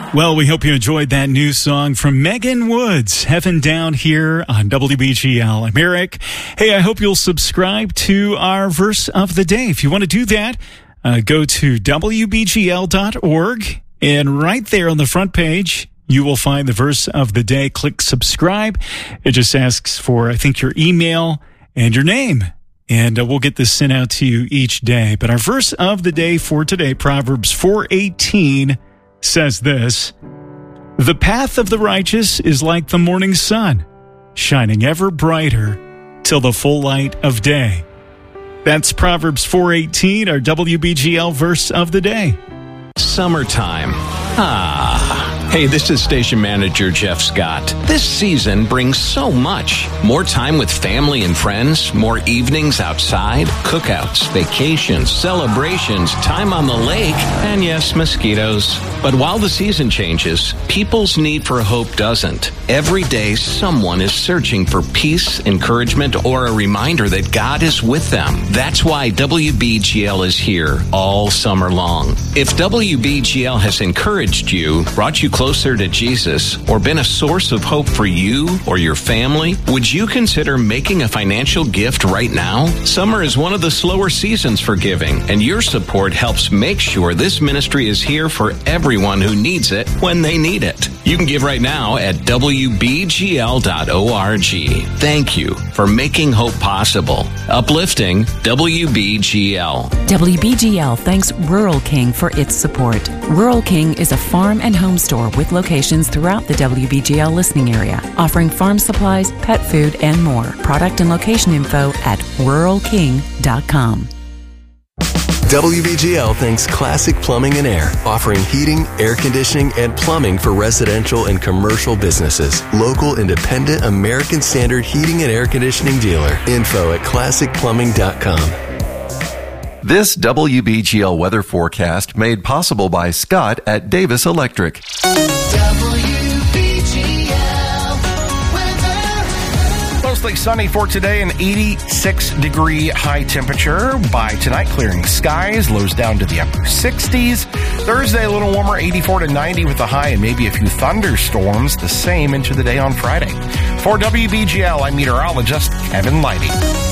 Well, we hope you enjoyed that new song from Megan Woods, Heaven Down, here on WBGL. I'm Eric. Hey, I hope you'll subscribe to our verse of the day. If you want to do that, go to WBGL.org, and right there on the front page, you will find the verse of the day. Click subscribe. It just asks for, I think, your email and your name, and we'll get this sent out to you each day. But our verse of the day for today, Proverbs 4:18, says this: "The path of the righteous is like the morning sun, shining ever brighter till the full light of day." That's Proverbs 4:18, our WBGL verse of the day. Summertime. Hey, this is Station Manager Jeff Scott. This season brings so much. More time with family and friends, more evenings outside, cookouts, vacations, celebrations, time on the lake, and yes, mosquitoes. But while the season changes, people's need for hope doesn't. Every day, someone is searching for peace, encouragement, or a reminder that God is with them. That's why WBGL is here all summer long. If WBGL has encouraged you, brought you closer to Jesus, or been a source of hope for you or your family, would you consider making a financial gift right now? Summer is one of the slower seasons for giving, and your support helps make sure this ministry is here for everyone who needs it when they need it. You can give right now at WBGL.org. Thank you for making hope possible. Uplifting WBGL. WBGL thanks Rural King for its support. Rural King is a farm and home store with locations throughout the WBGL listening area, offering farm supplies, pet food, and more. Product and location info at ruralking.com. WBGL thanks Classic Plumbing and Air, offering heating, air conditioning, and plumbing for residential and commercial businesses. Local independent American Standard heating and air conditioning dealer. Info at classicplumbing.com. This WBGL weather forecast made possible by Scott at Davis Electric. Mostly sunny for today, an 86-degree high temperature. By tonight, clearing skies, lows down to the upper 60s. Thursday, a little warmer, 84 to 90 with a high and maybe a few thunderstorms, the same into the day on Friday. For WBGL, I'm meteorologist Kevin Leidy.